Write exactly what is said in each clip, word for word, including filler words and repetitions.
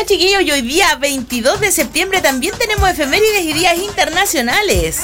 chiquillos, y hoy día veintidós de septiembre también tenemos efemérides y días internacionales.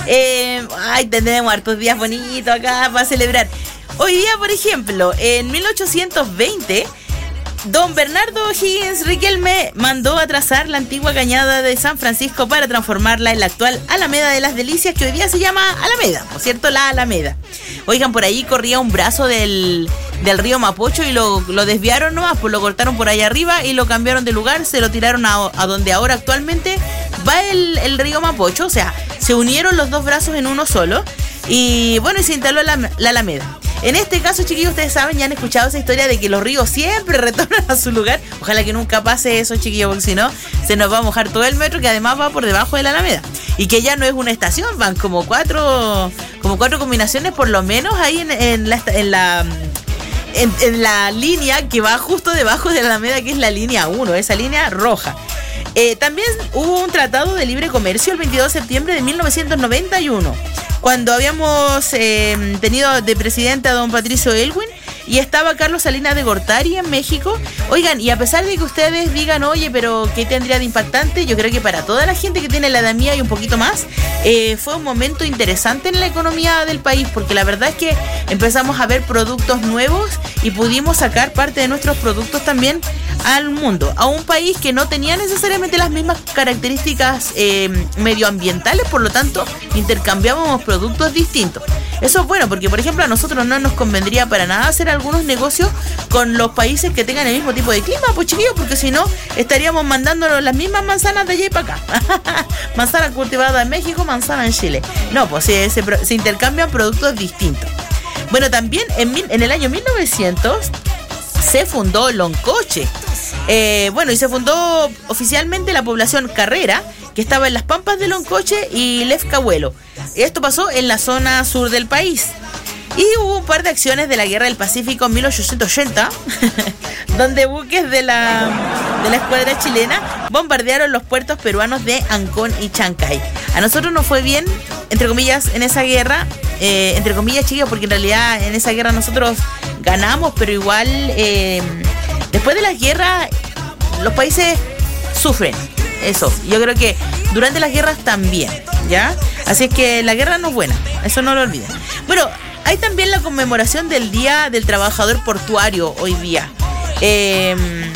Eh, ay, tenemos hartos días bonitos acá para celebrar. Hoy día, por ejemplo, en mil ochocientos veinte, don Bernardo Higgins Riquelme mandó a trazar la antigua cañada de San Francisco para transformarla en la actual Alameda de las Delicias, que hoy día se llama Alameda, por cierto, la Alameda. Oigan, por ahí corría un brazo del, del río Mapocho y lo, lo desviaron nomás, pues lo cortaron por allá arriba y lo cambiaron de lugar, se lo tiraron a, a donde ahora actualmente va el, el río Mapocho, o sea, se unieron los dos brazos en uno solo y bueno, y se instaló la, la Alameda. En este caso, chiquillos, ustedes saben, ya han escuchado esa historia de que los ríos siempre retornan a su lugar. Ojalá que nunca pase eso, chiquillos, porque si no, se nos va a mojar todo el metro, que además va por debajo de la Alameda. Y que ya no es una estación, van como cuatro como cuatro combinaciones por lo menos ahí en, en la... En la En, en la línea que va justo debajo de la Alameda, que es la línea uno, esa línea roja. Eh, también hubo un tratado de libre comercio el veintidós de septiembre de mil novecientos noventa y uno, cuando habíamos eh, tenido de presidente a don Patricio Aylwin y estaba Carlos Salinas de Gortari en México. Oigan, y a pesar de que ustedes digan, oye, pero ¿qué tendría de impactante? Yo creo que para toda la gente que tiene la edad mía y un poquito más, eh, fue un momento interesante en la economía del país, porque la verdad es que empezamos a ver productos nuevos y pudimos sacar parte de nuestros productos también al mundo, a un país que no tenía necesariamente las mismas características eh, medioambientales, por lo tanto intercambiábamos productos distintos. Eso es bueno, porque por ejemplo a nosotros no nos convendría para nada hacer algunos negocios con los países que tengan el mismo tipo de clima, pues chiquillos, porque si no estaríamos mandándonos las mismas manzanas de allá y para acá. Manzana cultivada en México, manzana en Chile. No, pues se, se, se intercambian productos distintos. Bueno, también en, en el año mil novecientos se fundó Loncoche. Eh, bueno, y se fundó oficialmente la población Carrera, que estaba en las pampas de Loncoche y Lefcahuelo. Esto pasó en la zona sur del país. Y hubo un par de acciones de la Guerra del Pacífico en mil ochocientos ochenta, donde buques de la, de la escuadra chilena bombardearon los puertos peruanos de Ancón y Chancay. A nosotros nos fue bien, entre comillas, en esa guerra, eh, entre comillas, chicos, porque en realidad en esa guerra nosotros ganamos, pero igual, eh, después de las guerras, los países sufren. Eso, yo creo que durante las guerras también, ¿ya? Así es que la guerra no es buena, eso no lo olviden. Bueno, hay también la conmemoración del Día del Trabajador Portuario hoy día. Eh,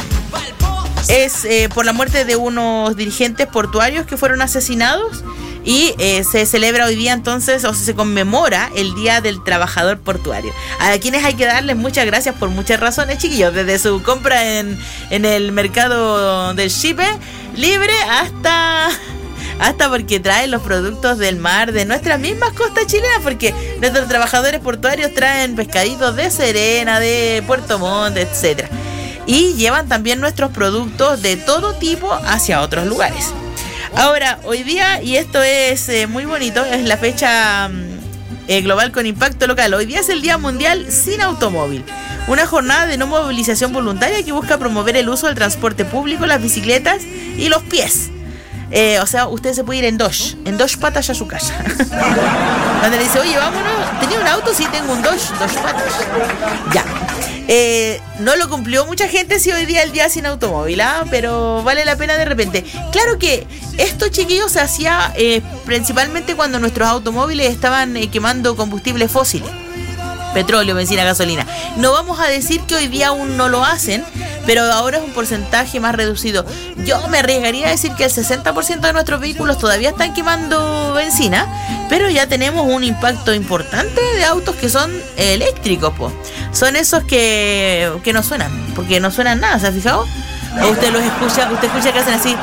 es eh, por la muerte de unos dirigentes portuarios que fueron asesinados y eh, se celebra hoy día entonces, o se conmemora el Día del Trabajador Portuario. A quienes hay que darles muchas gracias por muchas razones, chiquillos, desde su compra en, en el mercado del Chipe libre hasta... hasta porque traen los productos del mar de nuestras mismas costas chilenas, porque nuestros trabajadores portuarios traen pescaditos de Serena, de Puerto Montt, etcétera. Y llevan también nuestros productos de todo tipo hacia otros lugares. Ahora, hoy día, y esto es eh, muy bonito, es la fecha eh, global con impacto local. Hoy día es el Día Mundial Sin Automóvil. Una jornada de no movilización voluntaria que busca promover el uso del transporte público, las bicicletas y los pies. Eh, o sea, usted se puede ir en Dodge, en Dodge patas a su casa. Cuando le dice, oye, vámonos, ¿tenía un auto? Sí, tengo un Dodge, Dodge patas. Ya. Eh, no lo cumplió mucha gente, si hoy día el día sin automóvil, ¿ah? Pero vale la pena de repente. Claro que esto, chiquillos, se hacía eh, principalmente cuando nuestros automóviles estaban eh, quemando combustibles fósiles. Petróleo, benzina, gasolina. No vamos a decir que hoy día aún no lo hacen, pero ahora es un porcentaje más reducido. Yo me arriesgaría a decir que el sesenta por ciento de nuestros vehículos todavía están quemando benzina, pero ya tenemos un impacto importante de autos que son eléctricos, po. Son esos que, que no suenan, porque no suenan nada, ¿se ha fijado? O usted los escucha, usted escucha que hacen así.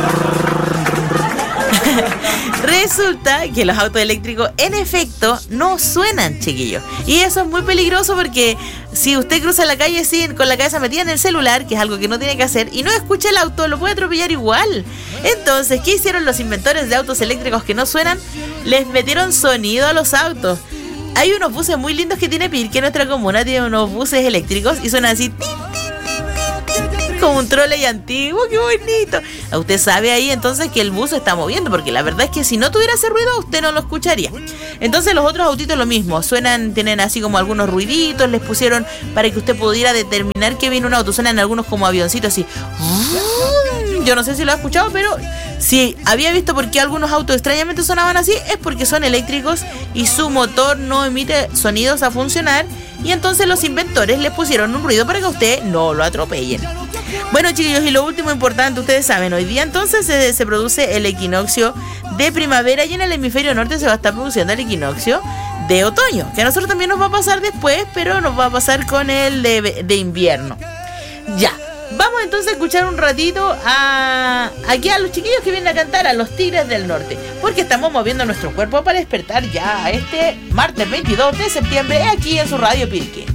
Resulta que los autos eléctricos en efecto no suenan, chiquillos. Y eso es muy peligroso porque si usted cruza la calle sin, con la cabeza metida en el celular, que es algo que no tiene que hacer, y no escucha el auto, lo puede atropellar igual. Entonces, ¿qué hicieron los inventores de autos eléctricos que no suenan? Les metieron sonido a los autos. Hay unos buses muy lindos que tiene Pirque, nuestra comuna tiene unos buses eléctricos y suenan así, como un trole antiguo, qué bonito. Usted sabe ahí entonces que el bus se está moviendo, porque la verdad es que si no tuviera ese ruido usted no lo escucharía. Entonces los otros autitos lo mismo, suenan, tienen así como algunos ruiditos, les pusieron para que usted pudiera determinar que viene un auto, suenan algunos como avioncitos así. yo no sé si lo has escuchado, pero si había visto por qué algunos autos extrañamente sonaban así, es porque son eléctricos y su motor no emite sonidos a funcionar, y entonces los inventores le pusieron un ruido para que usted no lo atropellen. Bueno, chiquillos, y lo último importante, ustedes saben, hoy día entonces se, se produce el equinoccio de primavera, y en el hemisferio norte se va a estar produciendo el equinoccio de otoño, que a nosotros también nos va a pasar después, pero nos va a pasar con el de, de invierno. Ya, vamos entonces a escuchar un ratito a aquí a los chiquillos que vienen a cantar, a los Tigres del Norte, porque estamos moviendo nuestro cuerpo para despertar ya a este martes veintidós de septiembre aquí en su Radio Pirque.